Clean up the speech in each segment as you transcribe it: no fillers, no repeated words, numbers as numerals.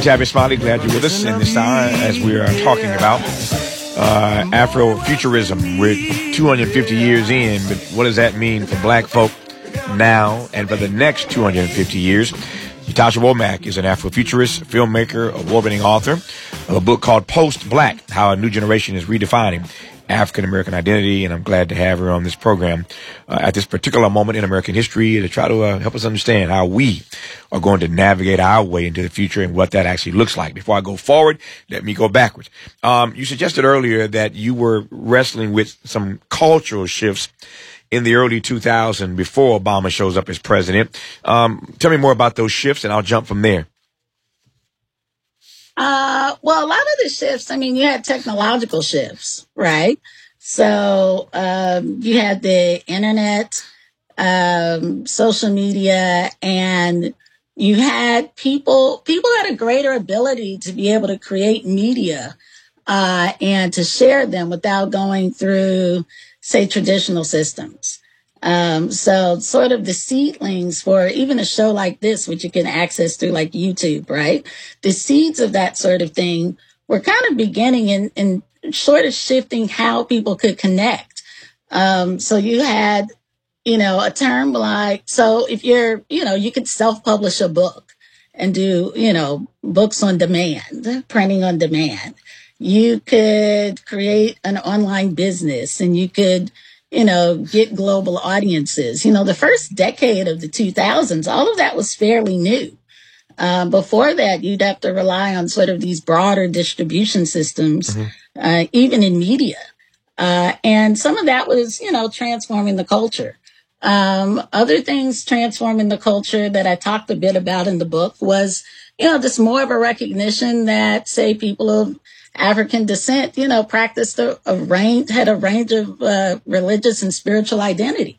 Tabby Smiley, glad you're with us in this hour as we are talking about Afrofuturism. We're 250 years in, but what does that mean for black folk now and for the next 250 years? Ytasha Womack is an Afrofuturist, filmmaker, award-winning author of a book called Post-Black, How a New Generation is Redefining African-American Identity, and I'm glad to have her on this program at this particular moment in American history to try to help us understand how we are going to navigate our way into the future and what that actually looks like. Before I go forward, let me go backwards. You suggested earlier that you were wrestling with some cultural shifts in the early 2000s before Obama shows up as president. Tell me more about those shifts, and I'll jump from there. Well, a lot of the shifts, I mean, you had technological shifts, right? So, you had the internet, social media, and you had people had a greater ability to be able to create media, and to share them without going through, say, traditional systems. So sort of the seedlings for even a show like this, which you can access through like YouTube, right? The seeds of that sort of thing were kind of beginning and sort of shifting how people could connect. So you had, a term like, so if you're, you could self-publish a book and do, books on demand, printing on demand. You could create an online business and you could, get global audiences. The first decade of the 2000s, all of that was fairly new. Before that, you'd have to rely on sort of these broader distribution systems, even in media. And some of that was, transforming the culture. Other things transforming the culture that I talked a bit about in the book was, just more of a recognition that, say, people of African descent, practiced had a range of religious and spiritual identities.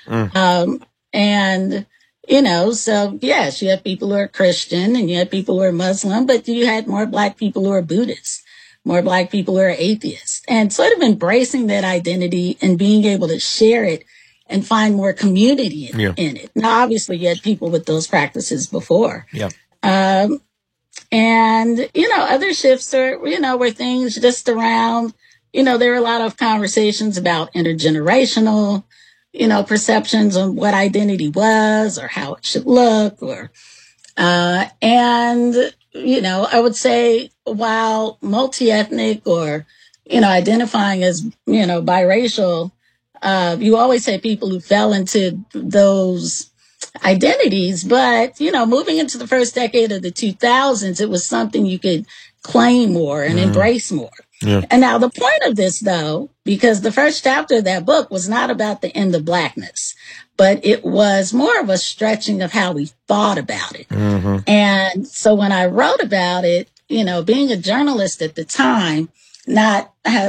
And, so yes, you had people who are Christian and you had people who are Muslim, but you had more Black people who are Buddhists, more Black people who are atheists, and sort of embracing that identity and being able to share it and find more community in it. Now, obviously, you had people with those practices before. Yeah. And, other shifts were things just around, there were a lot of conversations about intergenerational, perceptions on what identity was or how it should look and, I would say while multi-ethnic or, identifying as, biracial, you always had people who fell into those identities, but, moving into the first decade of the 2000s, it was something you could claim more and embrace more. Yeah. And now the point of this, though, because the first chapter of that book was not about the end of Blackness, but it was more of a stretching of how we thought about it. And so when I wrote about it, being a journalist at the time, I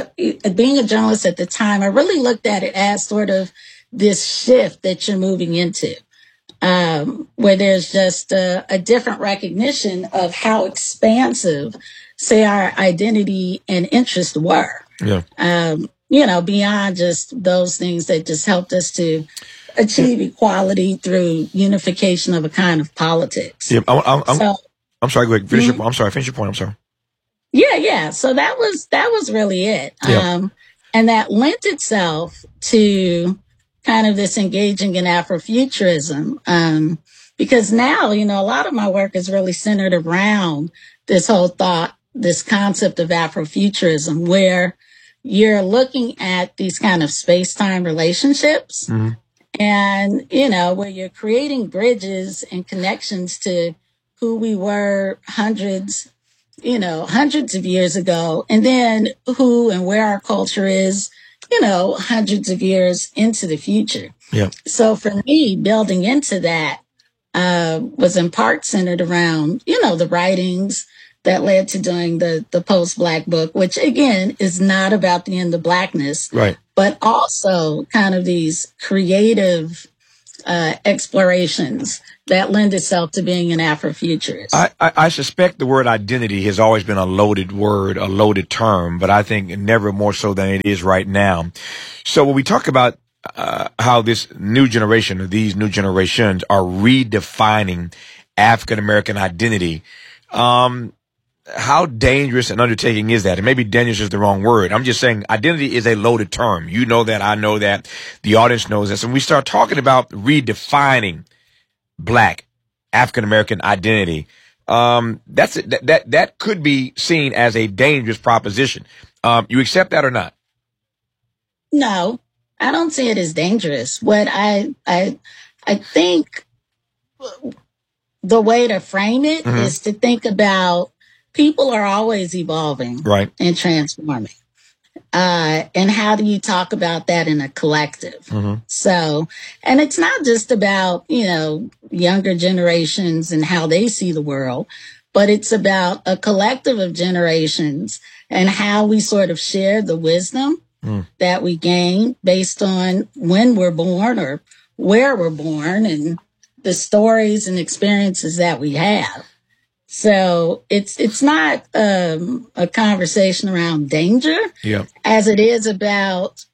really looked at it as sort of this shift that you're moving into. Where there's just a different recognition of how expansive, say, our identity and interest were. Yeah. Beyond just those things that just helped us to achieve equality through unification of a kind of politics. Yeah. I'm sorry, go ahead. Finish your point. I'm sorry. Yeah. So that was really it. Yeah. And that lent itself to kind of this engaging in Afrofuturism, because now, a lot of my work is really centered around this whole this concept of Afrofuturism, where you're looking at these kind of space-time relationships and, where you're creating bridges and connections to who we were hundreds of years ago, and then who and where our culture is, hundreds of years into the future. Yeah. So for me, building into that was in part centered around, the writings that led to doing the Post-Black book, which again is not about the end of Blackness, right, but also kind of these creative explorations that lend itself to being an Afrofuturist. I suspect the word identity has always been a loaded word, a loaded term, but I think never more so than it is right now. So when we talk about how this new generation or these new generations are redefining African American identity, how dangerous an undertaking is that? And maybe dangerous is the wrong word. I'm just saying identity is a loaded term. You know that. I know that. The audience knows this. And we start talking about redefining Black African American identity. That could be seen as a dangerous proposition. You accept that or not? No, I don't see it as dangerous. What I think the way to frame it is to think about people are always evolving, right, and transforming. And how do you talk about that in a collective? So, and it's not just about, younger generations and how they see the world, but it's about a collective of generations and how we sort of share the wisdom that we gain based on when we're born or where we're born and the stories and experiences that we have. So it's not a conversation around danger, as it is about,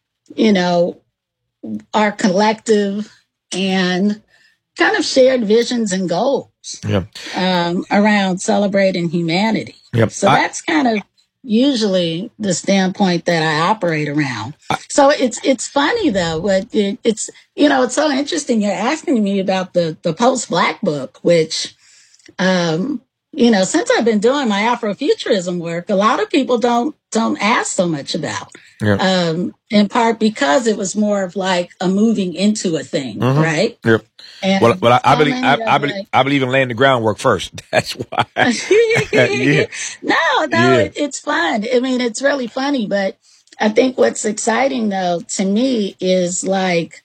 our collective and kind of shared visions and goals around celebrating humanity. So that's kind of usually the standpoint that I operate around. So it's funny though, but it's so interesting. You're asking me about the post-Black book, which, since I've been doing my Afrofuturism work, a lot of people don't ask so much about, in part because it was more of like a moving into a thing, right? Yep. And well, I believe in laying the groundwork first. That's why. It's fun. I mean, it's really funny, but I think what's exciting though to me is like,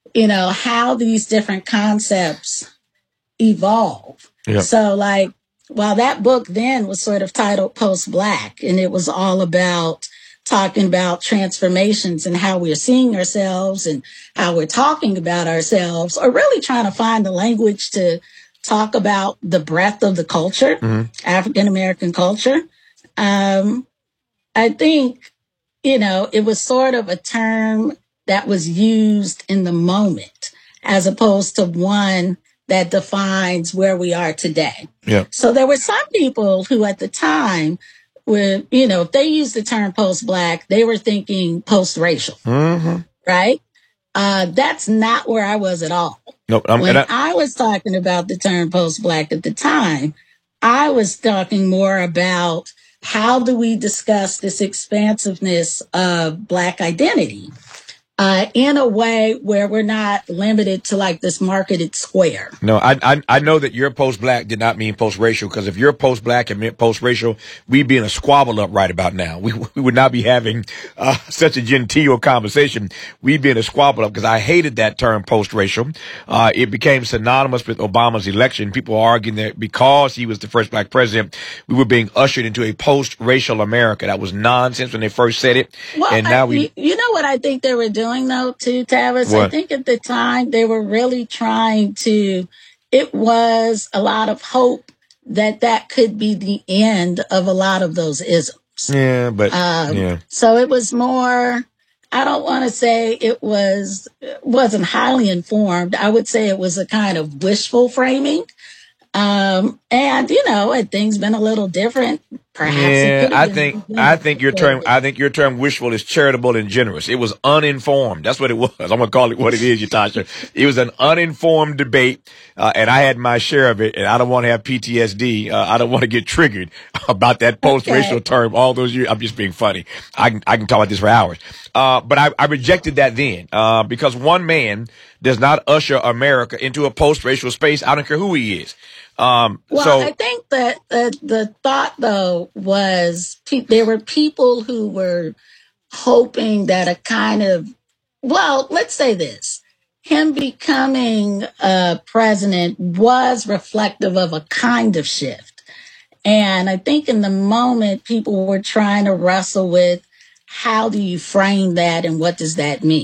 how these different concepts evolve. So like, while that book then was sort of titled Post-Black, and it was all about talking about transformations and how we're seeing ourselves and how we're talking about ourselves, or really trying to find the language to talk about the breadth of the culture, African American culture. I think, it was sort of a term that was used in the moment as opposed to one that defines where we are today. So there were some people who at the time were, if they used the term post-Black, they were thinking post-racial, right? That's not where I was at all. When I was talking about the term post-Black at the time, I was talking more about how do we discuss this expansiveness of Black identity in a way where we're not limited to like this marketed square. No, I know that your post-Black did not mean post-racial, because if you're post-Black and meant post-racial, we'd be in a squabble up right about now. We would not be having such a genteel conversation. We'd be in a squabble up, because I hated that term post-racial. It became synonymous with Obama's election. People are arguing that because he was the first Black president, we were being ushered into a post-racial America. That was nonsense when they first said it. Well, and now you know what I think they were doing though too, Tavis? What? I think at the time they were really trying to, it was a lot of hope that could be the end of a lot of those isms. Yeah, but so it was more, I don't want to say it wasn't highly informed. I would say it was a kind of wishful framing. And had things been a little different, perhaps. Yeah, I think your term wishful is charitable and generous. It was uninformed. That's what it was. I'm gonna call it what it is, Yatasha. It was an uninformed debate, and I had my share of it. And I don't want to have PTSD. I don't want to get triggered about that post-racial term all those years. I'm just being funny. I can talk about this for hours. But I rejected that then, because one man does not usher America into a post-racial space. I don't care who he is. I think that the thought though was there were people who were hoping that a kind of, let's say this, him becoming president was reflective of a kind of shift. And I think in the moment people were trying to wrestle with, how do you frame that and what does that mean?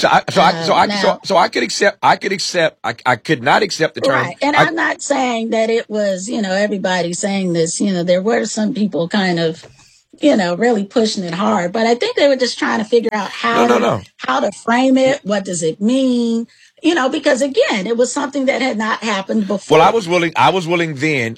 I could not accept the term. Right. And I'm not saying that it was, everybody saying this, there were some people kind of, really pushing it hard, but I think they were just trying to figure out how to frame it. What does it mean? Because again, it was something that had not happened before. Well, I was willing then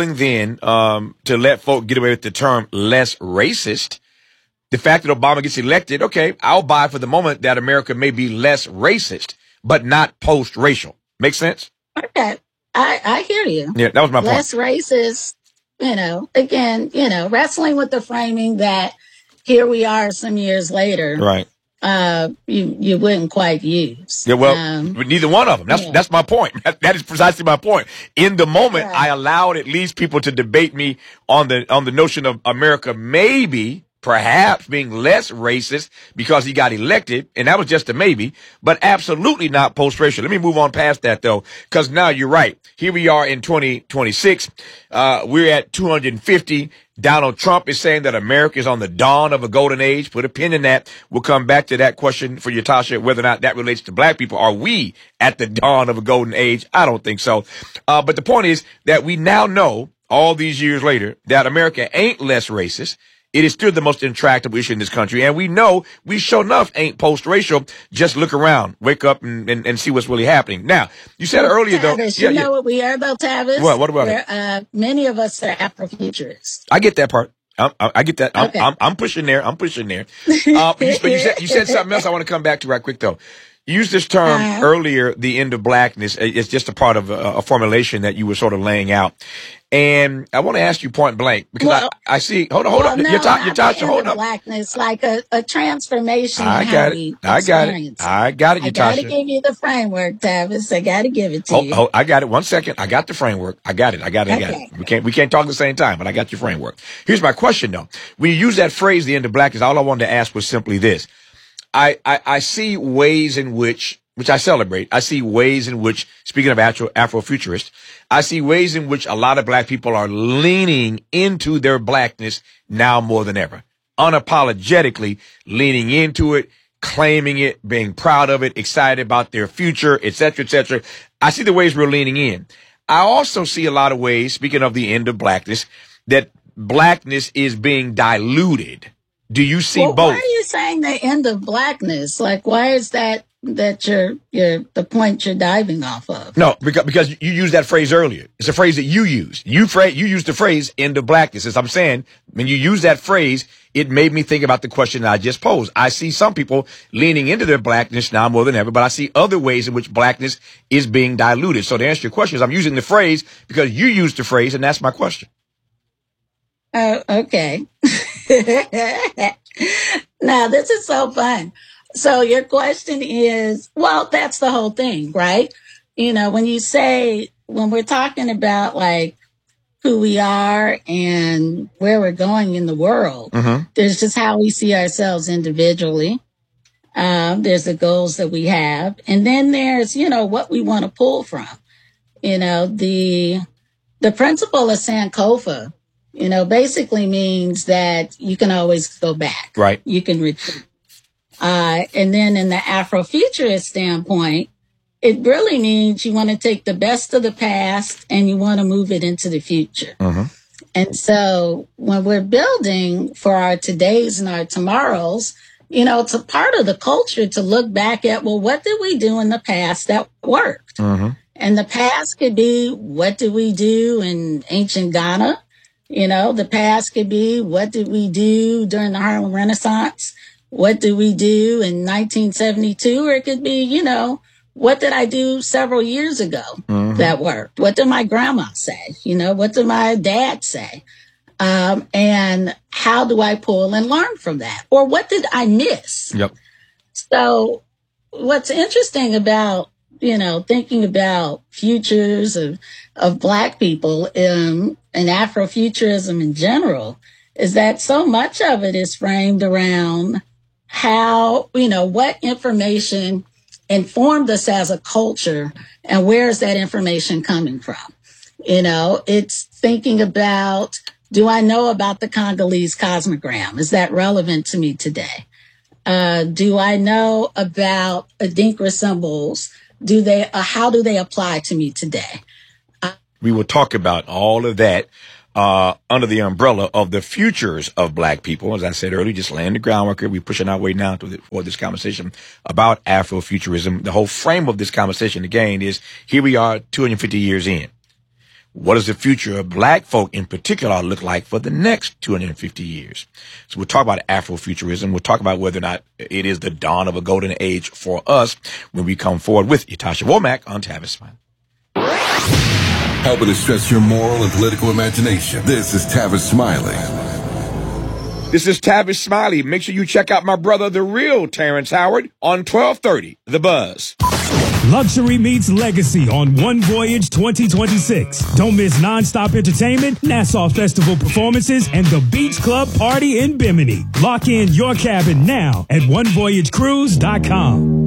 to let folk get away with the term less racist. The fact that Obama gets elected, okay, I'll buy for the moment that America may be less racist, but not post-racial. Make sense? Okay. I hear you. Yeah, that was my point. Less racist, again, wrestling with the framing that here we are some years later. Right. You wouldn't quite use. Yeah, well, neither one of them. That's my point. That is precisely my point. In the moment, right. I allowed at least people to debate me on the notion of America maybe, perhaps being less racist because he got elected, and that was just a maybe, but absolutely not post-racial. Let me move on past that, though, because now you're right. Here we are in 2026. We're at 250. Donald Trump is saying that America is on the dawn of a golden age. Put a pin in that. We'll come back to that question for you, Tasha, whether or not that relates to black people. Are we at the dawn of a golden age? I don't think so. But the point is that we now know, all these years later, that America ain't less racist. It is still the most intractable issue in this country. And we know we sure enough ain't post-racial. Just look around, wake up and see what's really happening. Now, you said earlier, Tavis, though. You know what we are, though, Tavis? What about it? Many of us are Afrofuturists. I get that part. I get that. Okay. I'm pushing there. You said something else I want to come back to right quick, though. You used this term earlier, the end of blackness. It's just a part of a formulation that you were sort of laying out. And I want to ask you point blank because I see. Hold on. No, you're Tasha. Hold up. Blackness, like a transformation. I got it. I got it. I got to give you the framework, Tavis. I got to give it to you. Oh, I got it. 1 second. I got the framework. I got it. Okay. We can't talk at the same time, but I got your framework. Here's my question, though. When you use that phrase, the end of blackness, all I wanted to ask was simply this. I see ways in which I celebrate. I see ways in which, speaking of Afrofuturists, I see ways in which a lot of black people are leaning into their blackness now more than ever. Unapologetically leaning into it, claiming it, being proud of it, excited about their future, et cetera, et cetera. I see the ways we're leaning in. I also see a lot of ways, speaking of the end of blackness, that blackness is being diluted. Do you see both? Why are you saying the end of blackness? Like, why is that the point you're diving off of? No, because you used that phrase earlier. It's a phrase that you used. You used the phrase end of blackness. As I'm saying, when you use that phrase, it made me think about the question that I just posed. I see some people leaning into their blackness now more than ever, but I see other ways in which blackness is being diluted. So to answer your question, I'm using the phrase because you used the phrase, and that's my question. Oh, okay. Now, this is so fun. So your question is, well, that's the whole thing, right? When we're talking about like who we are and where we're going in the world, there's just how we see ourselves individually. There's the goals that we have. And then there's, what we want to pull from. The principle of Sankofa, basically means that you can always go back. Right. You can retreat. And then in the Afrofuturist standpoint, it really means you want to take the best of the past and you want to move it into the future. And so when we're building for our todays and our tomorrows, it's a part of the culture to look back at, well, what did we do in the past that worked? And the past could be, what did we do in ancient Ghana? The past could be, what did we do during the Harlem Renaissance? What did we do in 1972? Or it could be, what did I do several years ago that worked? What did my grandma say? What did my dad say? And how do I pull and learn from that? Or what did I miss? Yep. So what's interesting about, thinking about futures of Black people and Afrofuturism in general is that so much of it is framed around how, what information informed us as a culture and where is that information coming from? It's thinking about, do I know about the Congolese cosmogram? Is that relevant to me today? Do I know about Adinkra symbols? How do they apply to me today? We will talk about all of that under the umbrella of the futures of black people. As I said earlier, just laying the groundwork here. We're pushing our way now for this conversation about Afrofuturism. The whole frame of this conversation, again, is here we are 250 years in. What does the future of black folk in particular look like for the next 250 years? So we'll talk about Afrofuturism. We'll talk about whether or not it is the dawn of a golden age for us when we come forward with Ytasha Womack on Tavis Smiley. Helping to stretch your moral and political imagination. This is Tavis Smiley. This is Tavis Smiley. Make sure you check out my brother, the real Terrence Howard, on 1230, The Buzz. Luxury meets legacy on One Voyage 2026. Don't miss nonstop entertainment, Nassau Festival performances, and the Beach Club party in Bimini. Lock in your cabin now at onevoyagecruise.com.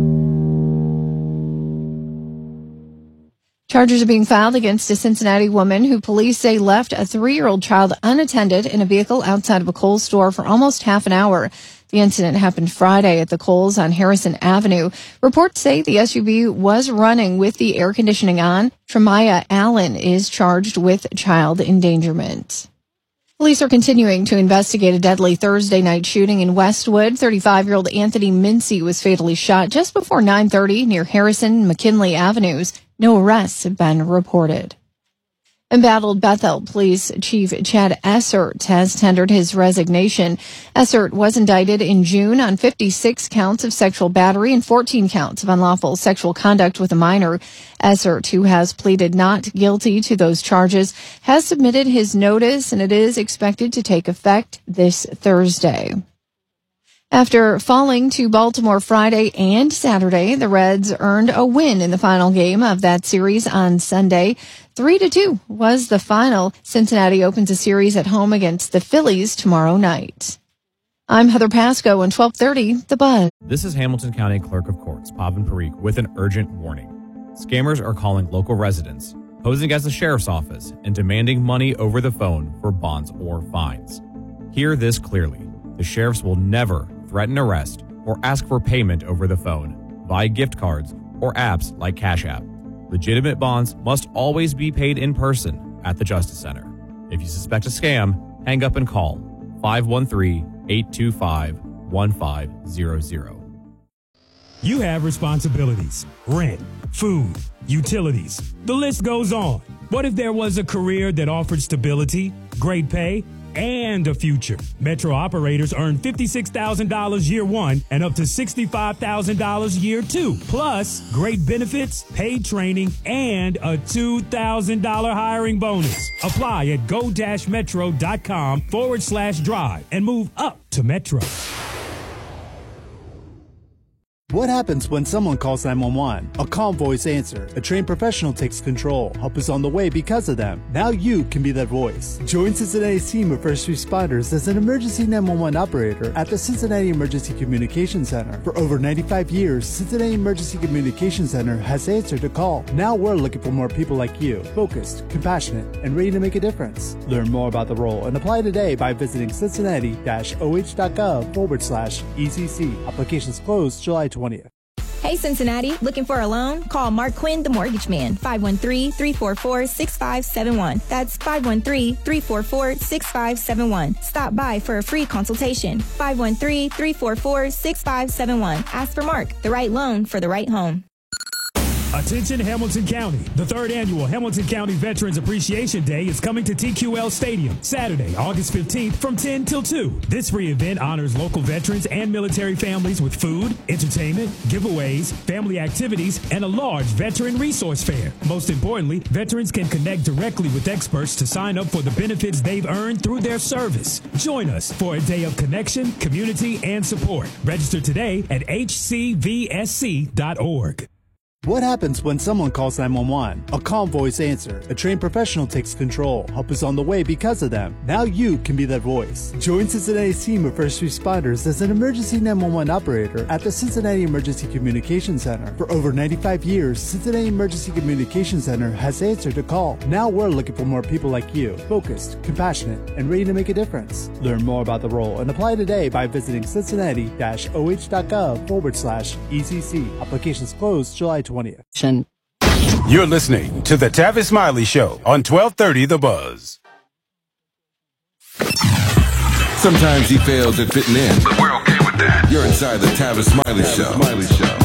Charges are being filed against a Cincinnati woman who police say left a 3-year-old child unattended in a vehicle outside of a Kohl's store for almost half an hour. The incident happened Friday at the Kohl's on Harrison Avenue. Reports say the SUV was running with the air conditioning on. Tremaya Allen is charged with child endangerment. Police are continuing to investigate a deadly Thursday night shooting in Westwood. 35-year-old Anthony Mincy was fatally shot just before 9:30 near Harrison and McKinley Avenues. No arrests have been reported. Embattled Bethel Police Chief Chad Essert has tendered his resignation. Essert was indicted in June on 56 counts of sexual battery and 14 counts of unlawful sexual conduct with a minor. Essert, who has pleaded not guilty to those charges, has submitted his notice, and it is expected to take effect this Thursday. After falling to Baltimore Friday and Saturday, the Reds earned a win in the final game of that series on Sunday. 3-2 was the final. Cincinnati opens a series at home against the Phillies tomorrow night. I'm Heather Pasco on 1230 The Buzz. This is Hamilton County Clerk of Courts, Pavan Parikh, with an urgent warning. Scammers are calling local residents, posing as the sheriff's office, and demanding money over the phone for bonds or fines. Hear this clearly. The sheriffs will never threaten arrest or ask for payment over the phone, via gift cards, or apps like Cash App. Legitimate bonds must always be paid in person at the Justice Center. If you suspect a scam, hang up and call 513-825-1500. You have responsibilities: rent, food, utilities. The list goes on. What if there was a career that offered stability, great pay, and a future? Metro operators earn $56,000 year one and up to $65,000 year two, plus great benefits, paid training, and a $2,000 hiring bonus. Apply at go-metro.com/drive and move up to Metro. What happens when someone calls 911? A calm voice answer. A trained professional takes control. Help is on the way because of them. Now you can be that voice. Join Cincinnati's team of first responders as an emergency 911 operator at the Cincinnati Emergency Communication Center. For over 95 years, Cincinnati Emergency Communication Center has answered a call. Now we're looking for more people like you, focused, compassionate, and ready to make a difference. Learn more about the role and apply today by visiting cincinnati-oh.gov/ECC. Applications closed July 20th. Hey Cincinnati, looking for a loan? Call Mark Quinn, the mortgage man, 513-344-6571. That's 513-344-6571. Stop by for a free consultation. 513-344-6571. Ask for Mark, the right loan for the right home. Attention Hamilton County. The third annual Hamilton County Veterans Appreciation Day is coming to TQL Stadium Saturday, August 15th from 10 till 2. This free event honors local veterans and military families with food, entertainment, giveaways, family activities, and a large veteran resource fair. Most importantly, veterans can connect directly with experts to sign up for the benefits they've earned through their service. Join us for a day of connection, community, and support. Register today at hcvsc.org. What happens when someone calls 911? A calm voice answer. A trained professional takes control. Help is on the way because of them. Now you can be that voice. Join Cincinnati's team of first responders as an emergency 911 operator at the Cincinnati Emergency Communication Center. For over 95 years, Cincinnati Emergency Communication Center has answered a call. Now we're looking for more people like you, focused, compassionate, and ready to make a difference. Learn more about the role and apply today by visiting cincinnati-oh.gov/ECC. Applications closed July 20th. You're listening to the Tavis Smiley Show on 1230 The Buzz. Sometimes he fails at fitting in, but we're okay with that. You're inside the Tavis Smiley Show.